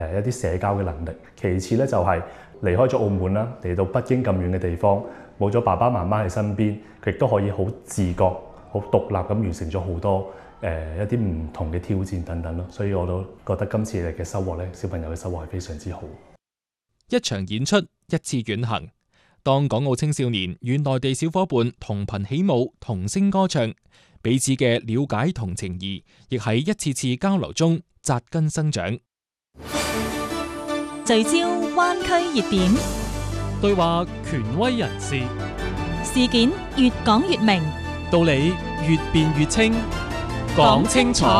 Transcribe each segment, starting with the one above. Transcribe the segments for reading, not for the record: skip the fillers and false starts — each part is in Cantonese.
一啲社交嘅能力。其次咧就係離開咗澳門啦，嚟到北京咁遠嘅地方，冇咗爸爸媽媽喺身邊，佢亦都可以好自覺、好獨立咁完成咗好多一啲唔同嘅挑戰等等咯。所以我都覺得今次嘅收穫咧，小朋友嘅收穫係非常之好。 一場演出，一次遠行。當港澳青少年與內地小伙伴同頻起舞、同聲歌唱，彼此嘅了解同情誼，亦喺一次次交流中扎根生長。 聚焦灣區熱點， 對話權威人士， 事件越講越明， 道理越辯越清，講清楚。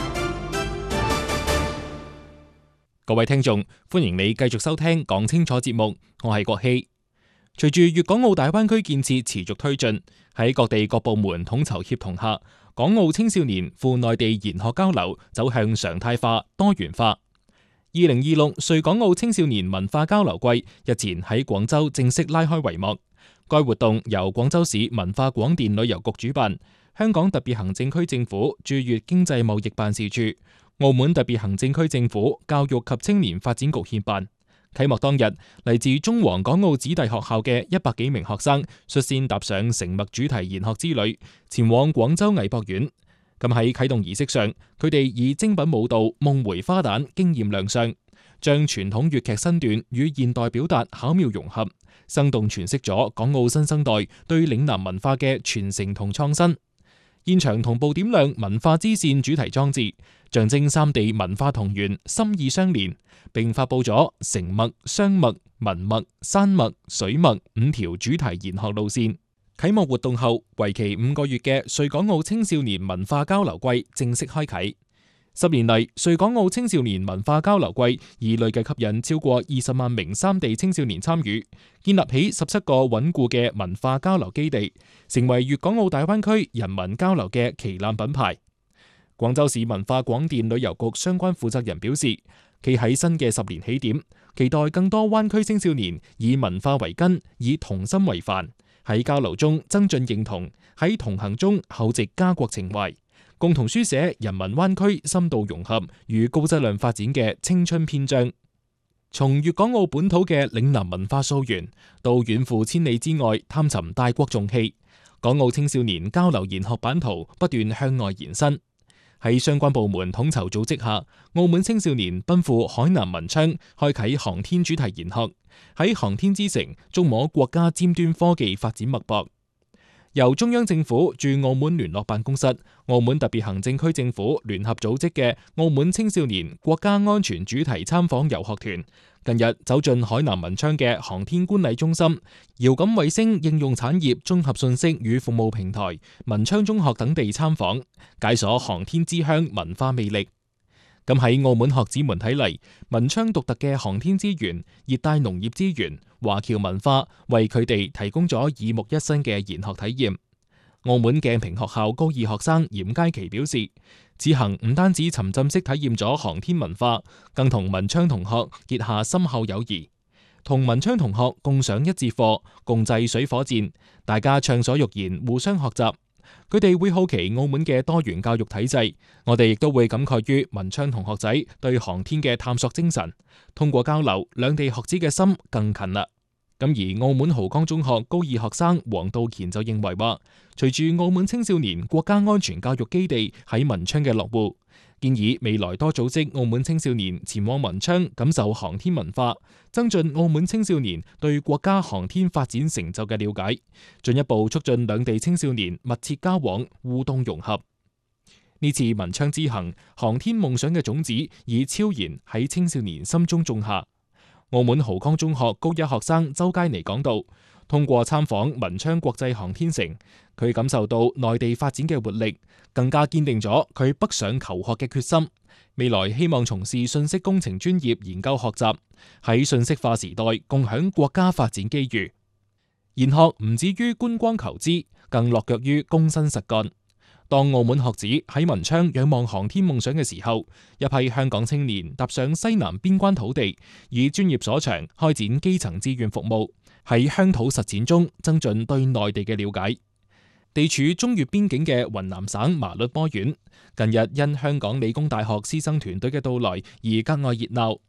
各位聽眾，歡迎你繼續收聽講清楚節目，我係郭希。隨住粵港澳大灣區建設持續推進，喺各地各部門統籌協同下，港澳青少年赴內地研學交流走向常態化、多元化。2026穗港澳青少年文化交流季日前喺廣州正式拉開帷幕。該活動由廣州市文化廣電旅遊局主辦，香港特別行政區政府駐粵經濟貿易辦事處、澳門特別行政區政府教育及青年發展局協辦。啟幕當日，嚟自中皇港澳子弟學校嘅100幾名學生率先踏上成墨主題研學之旅，前往廣州藝博院。咁喺啟動儀式上，佢哋以精品舞蹈《夢回花旦》驚豔亮相，將傳統粵劇身段與現代表達巧妙融合，生動詮釋咗港澳新生代對嶺南文化嘅傳承同創新。現場同步點亮文化之線主題裝置，象徵三地文化同源、心意相連，並發佈咗城墨、湘墨、文墨、山墨、水墨5條主題研學路線。啟幕活動後，為期5個月嘅穗港澳青少年文化交流季正式開啟。10年嚟，穗港澳青少年文化交流季已累計吸引超過20萬名三地青少年參與，建立起17個穩固嘅文化交流基地，成為粵港澳大灣區人民交流嘅旗艦品牌。廣州市文化廣電旅遊局相關負責人表示，企喺新嘅10年起點，期待更多灣區青少年以文化為根，以童心為範，喺交流中增進認同，喺同行中厚植家國情懷，共同書寫人民灣區深度融合與高質量發展嘅青春篇章。從粵港澳本土嘅嶺南文化溯源，到遠赴千里之外探尋大國重器，港澳青少年交流研學版圖不斷向外延伸。喺相關部門統籌組織下，澳門青少年奔赴海南文昌，開啟航天主題研學，喺航天之城觸摸國家尖端科技發展脈搏。由中央政府駐澳門聯絡辦公室、澳門特別行政區政府聯合組織嘅澳門青少年國家安全主題參訪遊學團，近日走進海南文昌嘅航天觀禮中心、遙感衛星應用產業綜合信息與服務平台、文昌中學等地參訪，解鎖航天之鄉文化魅力。咁喺澳門學子們睇嚟，文昌獨特嘅航天資源、熱帶農業資源、華僑文化，為佢哋提供咗耳目一新嘅研學體驗。澳門鏡屏學校高二學生嚴佳琪表示，此行唔單止沉浸式體驗咗航天文化，更同文昌同學結下深厚友誼。同文昌同學共上一節課，共製水火箭，大家暢所欲言，互相學習。佢哋會好奇澳門嘅多元教育體制，我哋亦都會感慨於文昌同學仔對航天嘅探索精神。通過交流，兩地學子嘅心更近啦。咁而澳門濠江中學高二學生黃道乾就認為話，隨住澳門青少年國家安全教育基地喺文昌嘅落戶，建議未來多組織澳門青少年前往文昌感受航天文化，增進澳門青少年對國家航天發展成就嘅了解，進一步促進兩地青少年密切交往、互動融合。呢次文昌之行，航天夢想嘅種子已悄然喺青少年心中種下。澳門濠江中學高一學生周佳妮講道，通過參訪文昌國際航天城，佢感受到內地發展嘅活力，更加堅定咗佢北上求學嘅決心。未來希望從事信息工程專業研究學習，喺信息化時代共享國家發展機遇。研學唔止於觀光求知，更落腳於躬身實幹。當澳門學子喺文昌仰望航天夢想嘅時候，一批香港青年踏上西南邊關土地，以專業所長開展基層志願服務，喺鄉土實踐中增進對內地嘅了解。地處中越邊境嘅雲南省麻栗坡縣，近日因香港理工大學師生團隊嘅到來而格外熱鬧。